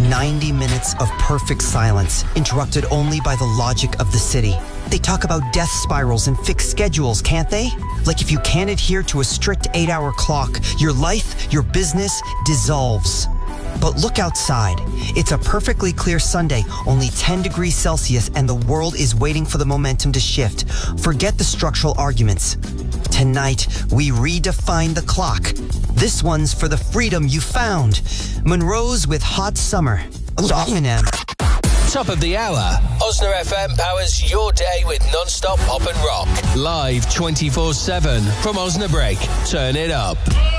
90 minutes of perfect silence, interrupted only by the logic of the city. They talk about death spirals and fixed schedules, can't they? Like if you can't adhere to a strict 8-hour clock, your life, your business dissolves. But look outside. It's a perfectly clear Sunday, only 10 degrees Celsius, and the world is waiting for the momentum to shift. Forget the structural arguments. Tonight, we redefine the clock. This one's for the freedom you found. Monroe's with Hot Summer. Eminem. Top of the hour. Osna FM powers your day with non-stop pop and rock. Live 24/7 from Osnabrück. Turn it up.